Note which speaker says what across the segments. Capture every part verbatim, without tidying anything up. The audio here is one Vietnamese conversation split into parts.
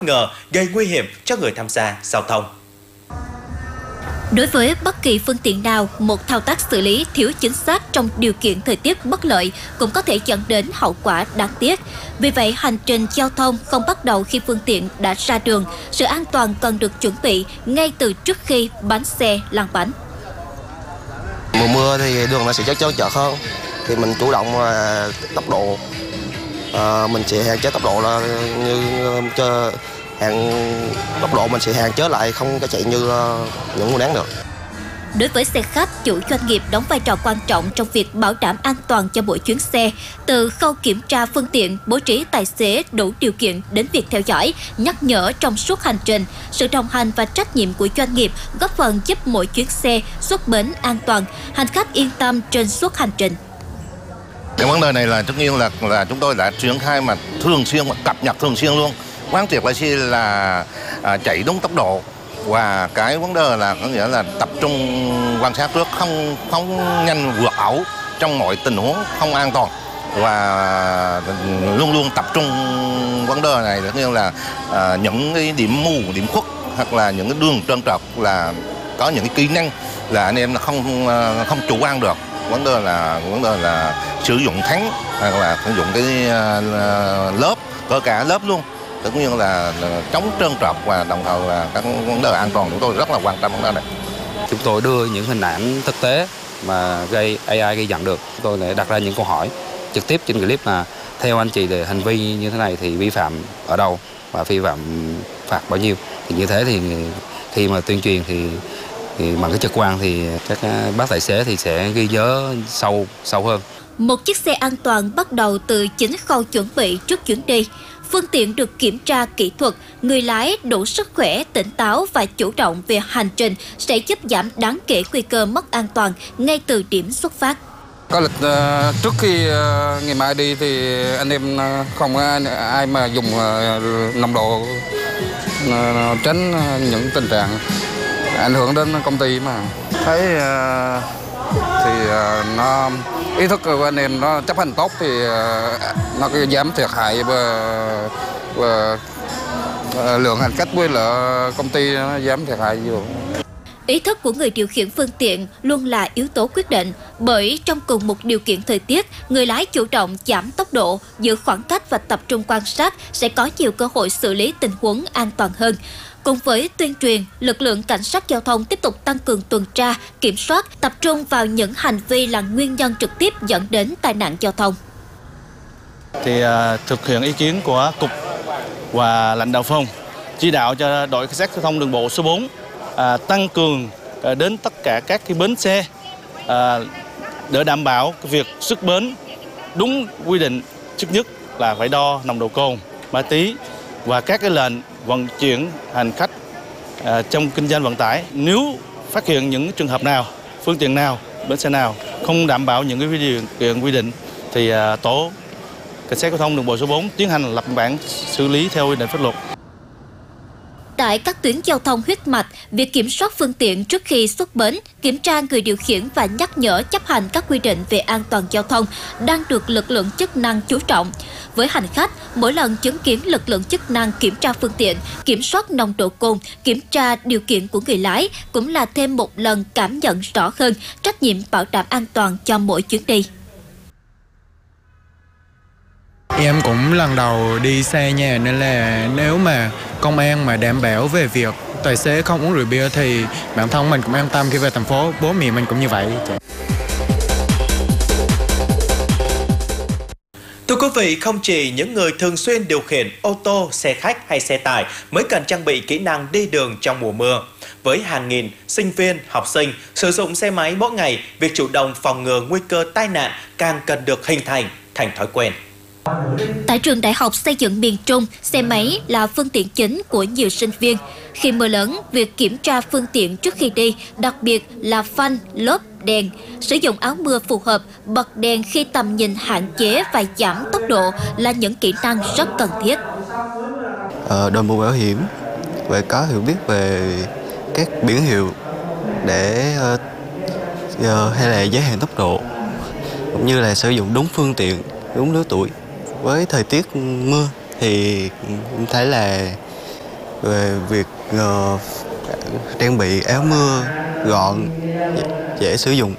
Speaker 1: ngờ gây nguy hiểm cho người tham gia giao thông.
Speaker 2: Đối với bất kỳ phương tiện nào, một thao tác xử lý thiếu chính xác trong điều kiện thời tiết bất lợi cũng có thể dẫn đến hậu quả đáng tiếc. Vì vậy, hành trình giao thông không bắt đầu khi phương tiện đã ra đường. Sự an toàn cần được chuẩn bị ngay từ trước khi bánh xe lăn bánh.
Speaker 3: Mùa mưa thì đường nó sẽ chắc chắn chật hơn, thì mình chủ động uh, tốc độ, uh, mình sẽ hạn chế tốc độ là như cho hạn tốc độ mình sẽ hạn chế lại, không có chạy như uh, những nguồn nắng được.
Speaker 2: Đối với xe khách, chủ doanh nghiệp đóng vai trò quan trọng trong việc bảo đảm an toàn cho mỗi chuyến xe, từ khâu kiểm tra phương tiện, bố trí tài xế đủ điều kiện đến việc theo dõi, nhắc nhở trong suốt hành trình. Sự đồng hành và trách nhiệm của doanh nghiệp góp phần giúp mỗi chuyến xe xuất bến an toàn, hành khách yên tâm trên suốt hành trình.
Speaker 4: Cái vấn đề này là tất nhiên là là chúng tôi đã triển khai mà thường xuyên, cập nhật thường xuyên luôn. Quán triệt lái xe là à, chạy đúng tốc độ, và cái vấn đề là có nghĩa là tập trung quan sát trước, không không nhanh vượt ẩu trong mọi tình huống không an toàn, và luôn luôn tập trung vấn đề này, tất nhiên là à, những cái điểm mù, điểm khuất hoặc là những cái đường trơn trượt là có những cái kỹ năng là anh em là không không chủ quan được. Vấn đề là vấn đề là sử dụng thắng hoặc là sử dụng cái uh, lớp, cỡ cả lớp luôn, tất nhiên là, là chống trơn trượt, và đồng thời là các vấn đề an toàn của tôi rất là quan tâm vấn đề này.
Speaker 5: Chúng tôi đưa những hình ảnh thực tế mà gây a i ghi nhận được, chúng tôi lại đặt ra những câu hỏi trực tiếp trên clip là theo anh chị thì hành vi như thế này thì vi phạm ở đâu và vi phạm phạt bao nhiêu. Thì như thế thì khi mà tuyên truyền thì thì bằng cái trực quan thì các bác tài xế thì sẽ ghi nhớ sâu sâu hơn.
Speaker 2: Một chiếc xe an toàn bắt đầu từ chính khâu chuẩn bị trước chuyến đi. Phương tiện được kiểm tra kỹ thuật, người lái đủ sức khỏe, tỉnh táo và chủ động về hành trình sẽ giúp giảm đáng kể nguy cơ mất an toàn ngay từ điểm xuất phát.
Speaker 5: Có lịch uh, trước khi uh, ngày mai đi thì anh em uh, không ai, ai mà dùng uh, nồng độ uh, tránh những tình trạng ảnh hưởng đến công ty mà thấy uh, thì uh, nó ý thức của anh em nó chấp hành tốt thì uh, nó có giảm thiệt hại và, và uh, lượng hành khách với là công ty nó giảm thiệt hại nhiều.
Speaker 2: Ý thức của người điều khiển phương tiện luôn là yếu tố quyết định, bởi trong cùng một điều kiện thời tiết, người lái chủ động giảm tốc độ, giữ khoảng cách và tập trung quan sát sẽ có nhiều cơ hội xử lý tình huống an toàn hơn. Cùng với tuyên truyền, lực lượng cảnh sát giao thông tiếp tục tăng cường tuần tra, kiểm soát, tập trung vào những hành vi là nguyên nhân trực tiếp dẫn đến tai nạn giao thông.
Speaker 6: Thì uh, thực hiện ý kiến của cục và lãnh đạo phòng, chỉ đạo cho đội cảnh sát giao thông đường bộ số bốn À, tăng cường à, đến tất cả các cái bến xe à, để đảm bảo cái việc xuất bến đúng quy định. Trước nhất là phải đo nồng độ cồn, ma túy và các cái lệnh vận chuyển hành khách à, trong kinh doanh vận tải. Nếu phát hiện những trường hợp nào, phương tiện nào, bến xe nào không đảm bảo những cái điều kiện quy định thì à, tổ cảnh sát giao thông đường bộ số bốn tiến hành lập biên bản xử lý theo quy định pháp luật.
Speaker 2: Tại các tuyến giao thông huyết mạch, việc kiểm soát phương tiện trước khi xuất bến, kiểm tra người điều khiển và nhắc nhở chấp hành các quy định về an toàn giao thông đang được lực lượng chức năng chú trọng. Với hành khách, mỗi lần chứng kiến lực lượng chức năng kiểm tra phương tiện, kiểm soát nồng độ cồn, kiểm tra điều kiện của người lái cũng là thêm một lần cảm nhận rõ hơn trách nhiệm bảo đảm an toàn cho mỗi chuyến đi.
Speaker 7: Em cũng lần đầu đi xe nha, nên là nếu mà công an mà đảm bảo về việc tài xế không uống rượu bia thì bản thân mình cũng an tâm khi về thành phố, bố mẹ mình cũng như vậy.
Speaker 1: Thưa quý vị, không chỉ những người thường xuyên điều khiển ô tô, xe khách hay xe tải mới cần trang bị kỹ năng đi đường trong mùa mưa. Với hàng nghìn sinh viên, học sinh sử dụng xe máy mỗi ngày, việc chủ động phòng ngừa nguy cơ tai nạn càng cần được hình thành thành thói quen.
Speaker 2: Tại trường Đại học Xây dựng miền Trung, xe máy là phương tiện chính của nhiều sinh viên. Khi mưa lớn, việc kiểm tra phương tiện trước khi đi, đặc biệt là phanh, lốp, đèn, sử dụng áo mưa phù hợp, bật đèn khi tầm nhìn hạn chế và giảm tốc độ là những kỹ năng rất cần thiết.
Speaker 3: Ờ, đội mũ bảo hiểm, về có hiểu biết về các biển hiệu để uh, uh, hay là giới hạn tốc độ, cũng như là sử dụng đúng phương tiện, đúng lứa tuổi. Với thời tiết mưa thì em thấy là
Speaker 8: về việc uh, trang bị áo mưa gọn, dễ sử dụng.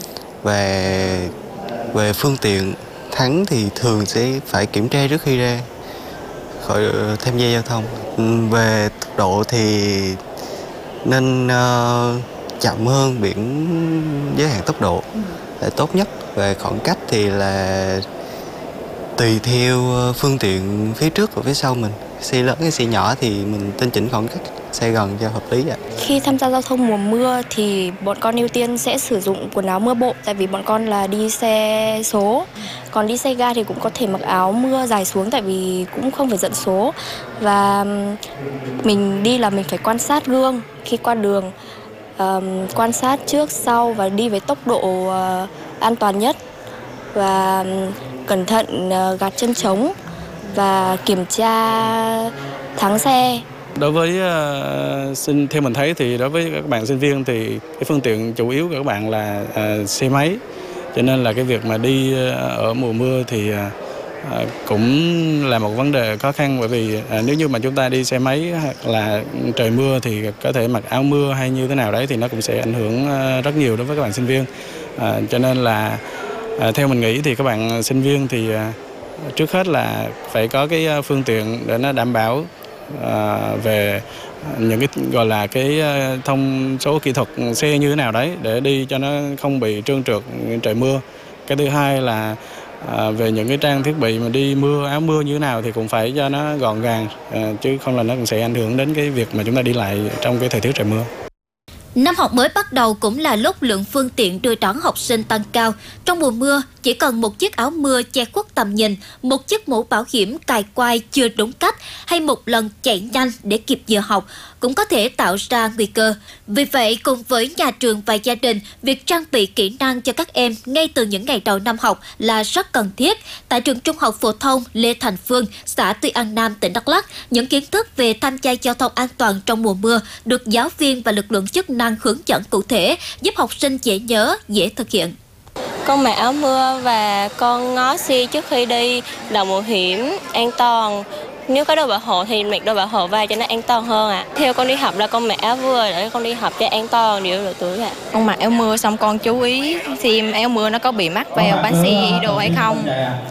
Speaker 8: Về về phương tiện thắng thì thường sẽ phải kiểm tra trước khi ra khỏi tham gia giao thông. Về tốc độ thì nên uh, chậm hơn biển giới hạn tốc độ là tốt nhất. Về khoảng cách thì là tùy theo phương tiện phía trước và phía sau mình. Xe lớn hay xe nhỏ thì mình tinh chỉnh khoảng cách xe gần cho hợp lý ạ.
Speaker 9: Khi tham gia giao thông mùa mưa thì bọn con ưu tiên sẽ sử dụng quần áo mưa bộ, tại vì bọn con là đi xe số. Còn đi xe ga thì cũng có thể mặc áo mưa dài xuống, tại vì cũng không phải dẫn số. Và mình đi là mình phải quan sát gương khi qua đường, um, quan sát trước sau và đi với tốc độ uh, an toàn nhất. Và cẩn thận uh, gạt chân trống và kiểm tra thắng xe.
Speaker 6: Đối với uh, sinh theo mình thấy thì đối với các bạn sinh viên thì cái phương tiện chủ yếu của các bạn là uh, xe máy, cho nên là cái việc mà đi uh, ở mùa mưa thì uh, cũng là một vấn đề khó khăn, bởi vì uh, nếu như mà chúng ta đi xe máy hoặc là trời mưa thì có thể mặc áo mưa hay như thế nào đấy thì nó cũng sẽ ảnh hưởng uh, rất nhiều đối với các bạn sinh viên. Uh, cho nên là uh, theo mình nghĩ thì các bạn sinh viên thì uh, trước hết là phải có cái phương tiện để nó đảm bảo À, về những cái gọi là cái thông số kỹ thuật xe như thế nào đấy để đi cho nó không bị trơn trượt trời mưa. Cái thứ hai là à, về những cái trang thiết bị mà đi mưa, áo mưa như thế nào thì cũng phải cho nó gọn gàng, à, chứ không là nó cũng sẽ ảnh hưởng đến cái việc mà chúng ta đi lại trong cái thời tiết trời mưa.
Speaker 2: Năm học mới bắt đầu cũng là lúc lượng phương tiện đưa đón học sinh tăng cao. Trong mùa mưa, chỉ cần một chiếc áo mưa che khuất tầm nhìn, một chiếc mũ bảo hiểm cài quai chưa đúng cách hay một lần chạy nhanh để kịp giờ học cũng có thể tạo ra nguy cơ. Vì vậy, cùng với nhà trường và gia đình, việc trang bị kỹ năng cho các em ngay từ những ngày đầu năm học là rất cần thiết. Tại trường Trung học phổ thông Lê Thành Phương, xã Tuy An Nam, tỉnh Đắk Lắk, những kiến thức về tham gia giao thông an toàn trong mùa mưa được giáo viên và lực lượng chức năng hướng dẫn cụ thể, giúp học sinh dễ nhớ, dễ thực hiện.
Speaker 9: Con mặc áo mưa và con ngó xe trước khi đi, đội mũ hiểm, an toàn. Nếu có đồ bảo hộ thì mặc đồ bảo hộ vai cho nó an toàn hơn ạ. À. Theo con đi học là con mặc áo mưa để con đi học cho an toàn điều độ tuổi ạ. À.
Speaker 10: Con mặc áo mưa xong con chú ý xem áo mưa nó có bị mắc vào bánh xe đồ hay không.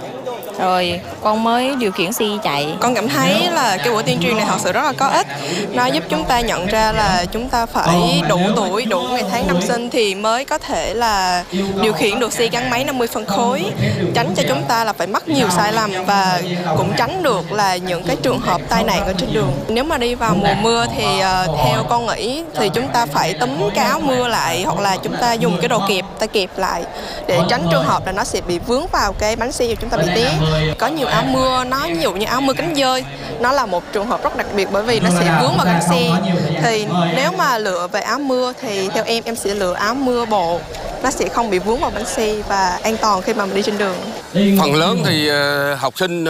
Speaker 10: Rồi con mới điều khiển xe chạy.
Speaker 11: Con cảm thấy là cái buổi tuyên truyền này thật sự rất là có ích. Nó giúp chúng ta nhận ra là chúng ta phải đủ tuổi, đủ ngày tháng năm sinh thì mới có thể là điều khiển được xe gắn máy năm mươi phân khối. Tránh cho chúng ta là phải mắc nhiều sai lầm và cũng tránh được là những cái trường hợp tai nạn ở trên đường. Nếu mà đi vào mùa mưa thì uh, theo con nghĩ thì chúng ta phải túm cái áo mưa lại hoặc là chúng ta dùng cái đồ kẹp, ta kẹp lại để tránh trường hợp là nó sẽ bị vướng vào cái bánh xe của chúng ta bị té. Có nhiều áo mưa, nó ví dụ như áo mưa cánh dơi, nó là một trường hợp rất đặc biệt bởi vì nó sẽ vướng vào cánh xe. Thì nếu mà lựa về áo mưa thì theo em, em sẽ lựa áo mưa bộ. Nó sẽ không bị vướng vào bánh xe và an toàn khi mà mình đi trên đường.
Speaker 5: Phần lớn thì uh, học sinh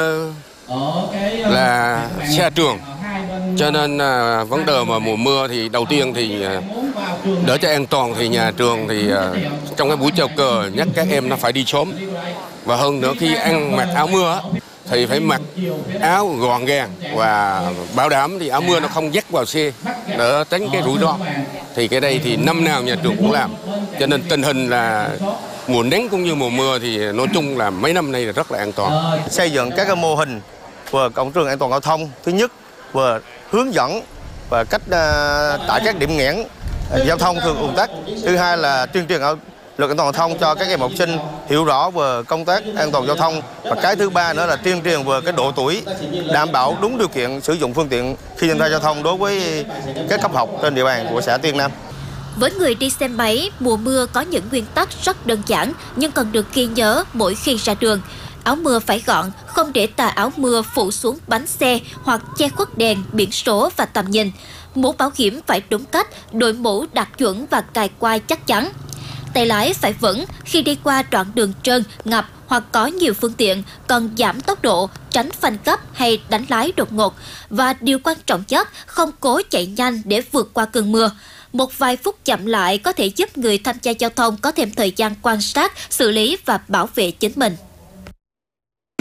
Speaker 5: uh, là xa trường. Cho nên uh, vấn đề mà mùa mưa thì đầu tiên thì uh, đỡ cho an toàn thì nhà trường thì uh, trong cái buổi chào cờ nhắc các em nó phải đi sớm. Và hơn nữa khi ăn mặc áo mưa thì phải mặc áo gọn gàng và bảo đảm thì áo mưa nó không dắt vào xe để tránh cái rủi ro. Thì cái đây thì năm nào nhà trường cũng làm. Cho nên tình hình là mùa nắng cũng như mùa mưa thì nói chung là mấy năm nay là rất là an toàn.
Speaker 3: Xây dựng các cái mô hình vừa cổng trường an toàn giao thông, thứ nhất vừa hướng dẫn và cách uh, tại các điểm nghẽn uh, giao thông thường ùn tắc, thứ hai là tuyên truyền ở luật an toàn giao thông cho các em học sinh hiểu rõ về công tác an toàn giao thông, và cái thứ ba nữa là tuyên truyền về cái độ tuổi đảm bảo đúng điều kiện sử dụng phương tiện khi tham gia giao thông đối với các cấp học trên địa bàn của xã Tuy An Nam.
Speaker 2: Với người đi xe máy, mùa mưa có những nguyên tắc rất đơn giản nhưng cần được ghi nhớ mỗi khi ra đường. Áo mưa phải gọn, không để tà áo mưa phủ xuống bánh xe hoặc che khuất đèn, biển số và tầm nhìn. Mũ bảo hiểm phải đúng cách, đội mũ đạt chuẩn và cài quai chắc chắn. Tay lái phải vững, khi đi qua đoạn đường trơn, ngập hoặc có nhiều phương tiện, cần giảm tốc độ, tránh phanh gấp hay đánh lái đột ngột. Và điều quan trọng nhất, không cố chạy nhanh để vượt qua cơn mưa. Một vài phút chậm lại có thể giúp người tham gia giao thông có thêm thời gian quan sát, xử lý và bảo vệ chính mình.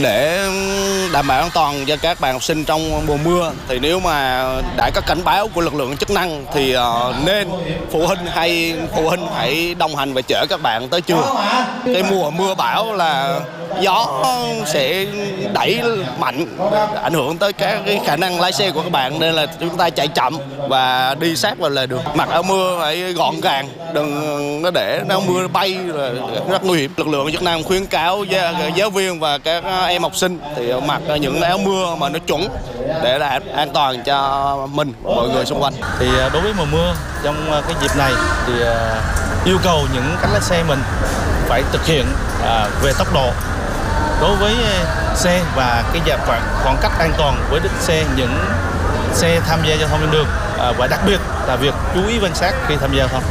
Speaker 6: Để đảm bảo an toàn cho các bạn học sinh trong mùa mưa thì nếu mà đã có cảnh báo của lực lượng chức năng thì nên phụ huynh hay phụ huynh hãy đồng hành và chở các bạn tới trường. Cái mùa mưa bão là gió sẽ đẩy mạnh, ảnh hưởng tới các cái khả năng lái xe của các bạn, nên là chúng ta chạy chậm và đi sát vào lề đường. Mặc áo mưa phải gọn gàng, đừng có để áo mưa bay là rất nguy hiểm. Lực lượng chức năng khuyến cáo giáo viên và các em học sinh thì mặc những áo mưa mà nó chuẩn để là an toàn cho mình, mọi người xung quanh. Thì đối với mùa mưa trong cái dịp này thì yêu cầu những các lái xe mình phải thực hiện về tốc độ đối với xe và cái giảm khoảng, khoảng cách an toàn với đích xe, những xe tham gia giao thông trên đường, và đặc biệt là việc chú ý quan sát khi tham gia giao thông.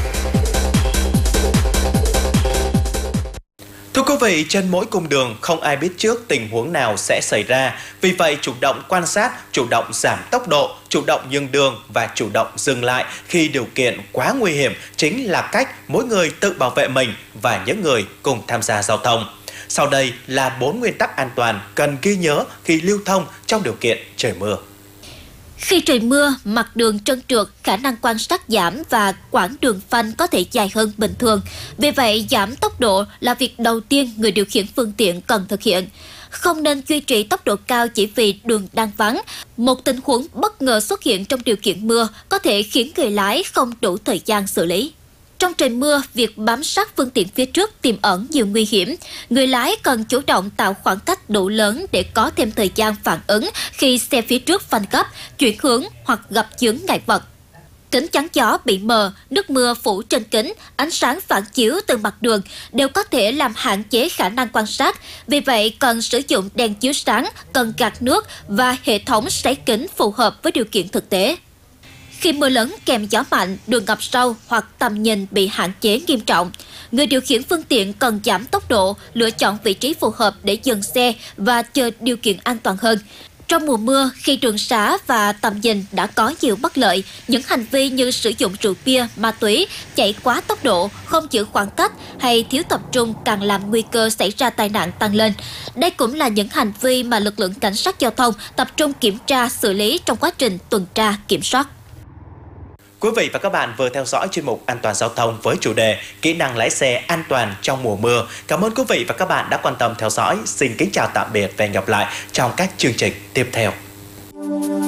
Speaker 1: Thưa quý vị, trên mỗi cung đường không ai biết trước tình huống nào sẽ xảy ra. Vì vậy, chủ động quan sát, chủ động giảm tốc độ, chủ động nhường đường và chủ động dừng lại khi điều kiện quá nguy hiểm chính là cách mỗi người tự bảo vệ mình và những người cùng tham gia giao thông. Sau đây là bốn nguyên tắc an toàn cần ghi nhớ khi lưu thông trong điều kiện trời mưa.
Speaker 2: Khi trời mưa, mặt đường trơn trượt, khả năng quan sát giảm và quãng đường phanh có thể dài hơn bình thường. Vì vậy, giảm tốc độ là việc đầu tiên người điều khiển phương tiện cần thực hiện. Không nên duy trì tốc độ cao chỉ vì đường đang vắng. Một tình huống bất ngờ xuất hiện trong điều kiện mưa có thể khiến người lái không đủ thời gian xử lý. Trong trời mưa, việc bám sát phương tiện phía trước tiềm ẩn nhiều nguy hiểm. Người lái cần chủ động tạo khoảng cách đủ lớn để có thêm thời gian phản ứng khi xe phía trước phanh gấp, chuyển hướng hoặc gặp chướng ngại vật. Kính chắn gió bị mờ, nước mưa phủ trên kính, ánh sáng phản chiếu từ mặt đường đều có thể làm hạn chế khả năng quan sát. Vì vậy, cần sử dụng đèn chiếu sáng, cần gạt nước và hệ thống sấy kính phù hợp với điều kiện thực tế. Khi mưa lớn kèm gió mạnh, đường ngập sâu hoặc tầm nhìn bị hạn chế nghiêm trọng, người điều khiển phương tiện cần giảm tốc độ, lựa chọn vị trí phù hợp để dừng xe và chờ điều kiện an toàn hơn. Trong mùa mưa, khi đường xá và tầm nhìn đã có nhiều bất lợi, những hành vi như sử dụng rượu bia, ma túy, chạy quá tốc độ, không giữ khoảng cách hay thiếu tập trung càng làm nguy cơ xảy ra tai nạn tăng lên. Đây cũng là những hành vi mà lực lượng cảnh sát giao thông tập trung kiểm tra, xử lý trong quá trình tuần tra, kiểm soát.
Speaker 1: Quý vị và các bạn vừa theo dõi chuyên mục An toàn giao thông với chủ đề Kỹ năng lái xe an toàn trong mùa mưa. Cảm ơn quý vị và các bạn đã quan tâm theo dõi. Xin kính chào tạm biệt và hẹn gặp lại trong các chương trình tiếp theo.